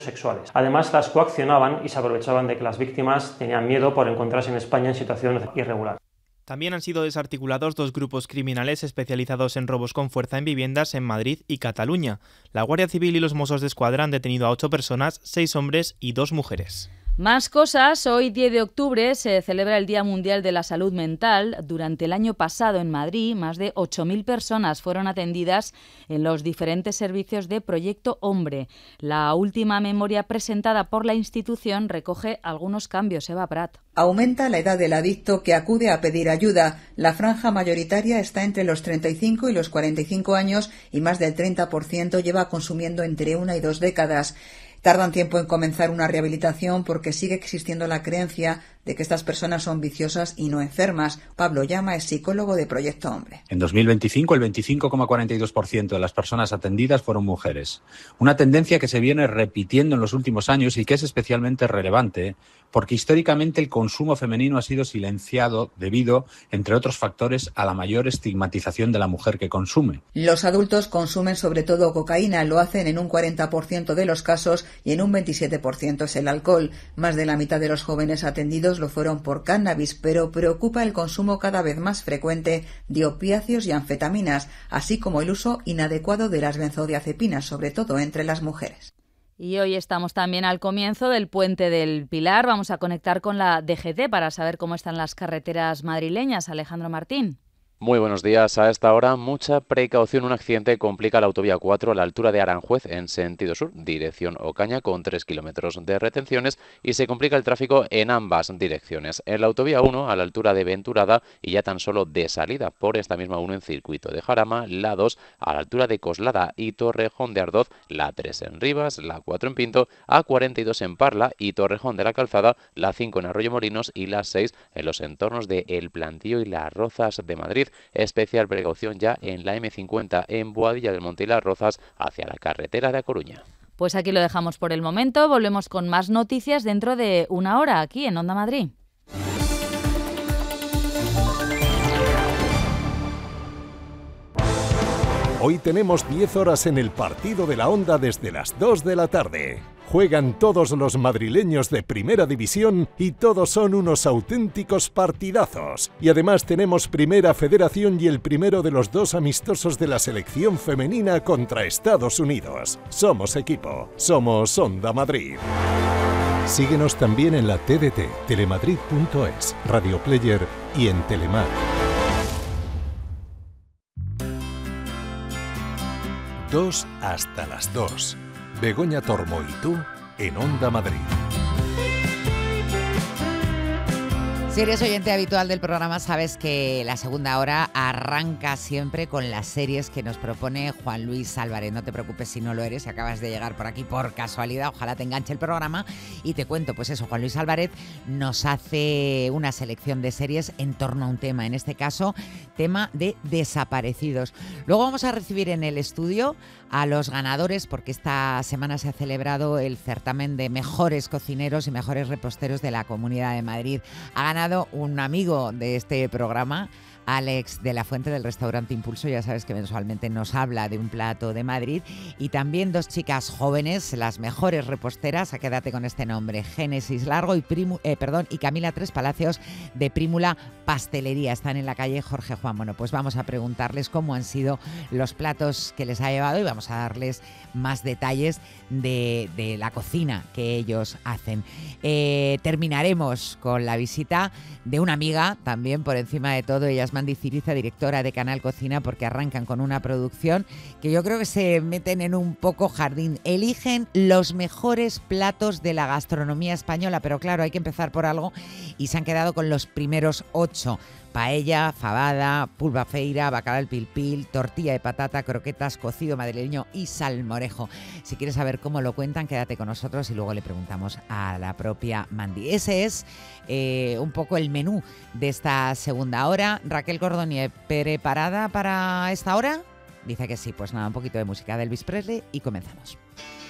sexuales. Además, las coaccionaban y se aprovechaban de que las víctimas tenían miedo por encontrarse en España en situación irregular. También han sido desarticulados 2 grupos criminales especializados en robos con fuerza en viviendas en Madrid y Cataluña. La Guardia Civil y los Mossos d'Esquadra han detenido a 8 personas, 6 hombres y 2 mujeres. Más cosas. Hoy, 10 de octubre, se celebra el Día Mundial de la Salud Mental. Durante el año pasado en Madrid, más de 8.000 personas fueron atendidas en los diferentes servicios de Proyecto Hombre. La última memoria presentada por la institución recoge algunos cambios. Eva Prat. Aumenta la edad del adicto que acude a pedir ayuda. La franja mayoritaria está entre los 35 y los 45 años y más del 30% lleva consumiendo entre 1 y 2 décadas. Tardan tiempo en comenzar una rehabilitación porque sigue existiendo la creencia de que estas personas son viciosas y no enfermas. Pablo Llama es psicólogo de Proyecto Hombre. En 2025, el 25,42% de las personas atendidas fueron mujeres. Una tendencia que se viene repitiendo en los últimos años y que es especialmente relevante porque históricamente el consumo femenino ha sido silenciado debido, entre otros factores, a la mayor estigmatización de la mujer que consume. Los adultos consumen sobre todo cocaína, lo hacen en un 40% de los casos y en un 27% es el alcohol. Más de la mitad de los jóvenes atendidos lo fueron por cannabis, pero preocupa el consumo cada vez más frecuente de opiáceos y anfetaminas, así como el uso inadecuado de las benzodiazepinas, sobre todo entre las mujeres. Y hoy estamos también al comienzo del Puente del Pilar. Vamos a conectar con la DGT para saber cómo están las carreteras madrileñas. Alejandro Martín. Muy buenos días. A esta hora, mucha precaución. Un accidente complica la autovía 4 a la altura de Aranjuez en sentido sur, dirección Ocaña, con 3 kilómetros de retenciones y se complica el tráfico en ambas direcciones. En la autovía 1 a la altura de Venturada y ya tan solo de salida por esta misma 1 en circuito de Jarama, la 2 a la altura de Coslada y Torrejón de Ardoz, la 3 en Rivas, la 4 en Pinto, A42 en Parla y Torrejón de la Calzada, la 5 en Arroyo Molinos y la 6 en los entornos de El Plantío y Las Rozas de Madrid. Especial precaución ya en la M50 en Boadilla del Monte y Las Rozas hacia la carretera de A Coruña. Pues aquí lo dejamos por el momento. Volvemos con más noticias dentro de una hora aquí en Onda Madrid. Hoy tenemos 10 horas en el partido de la Onda desde las 2 de la tarde. Juegan todos los madrileños de Primera División y todos son unos auténticos partidazos. Y además tenemos Primera Federación y el primero de los 2 amistosos de la selección femenina contra Estados Unidos. Somos equipo, somos Onda Madrid. Síguenos también en la TDT, telemadrid.es, Radio Player y en Telemar. 2 hasta las 2. Begoña Tormo y tú en Onda Madrid. Si eres oyente habitual del programa, sabes que la segunda hora arranca siempre con las series que nos propone Juan Luis Álvarez. No te preocupes si no lo eres, si acabas de llegar por aquí por casualidad, ojalá te enganche el programa. Y te cuento, pues eso, Juan Luis Álvarez nos hace una selección de series en torno a un tema, en este caso, tema de desaparecidos. Luego vamos a recibir en el estudio a los ganadores, porque esta semana se ha celebrado el certamen de mejores cocineros y mejores reposteros de la Comunidad de Madrid. Ha ganado un amigo de este programa, Alex de la Fuente, del restaurante Impulso. Ya sabes que mensualmente nos habla de un plato de Madrid. Y también 2 chicas jóvenes, las mejores reposteras, quédate con este nombre, Génesis Largo y Camila Tres Palacios de Prímula Pastelería. Están en la calle Jorge Juan. Bueno, pues vamos a preguntarles cómo han sido los platos que les ha llevado y vamos a darles más detalles de la cocina que ellos hacen. Terminaremos con la visita de una amiga, también por encima de todo. Ella es Mandy Ciriza, directora de Canal Cocina, porque arrancan con una producción que yo creo que se meten en un poco jardín. Eligen los mejores platos de la gastronomía española, pero claro, hay que empezar por algo y se han quedado con los primeros 8. Paella, fabada, pulpa feira, bacalao al pil-pil, tortilla de patata, croquetas, cocido madrileño y salmorejo. Si quieres saber cómo lo cuentan, quédate con nosotros y luego le preguntamos a la propia Mandy. Ese es un poco el menú de esta segunda hora. Raquel Cordonier, ¿preparada para esta hora? Dice que sí. Pues nada, un poquito de música de Elvis Presley y comenzamos.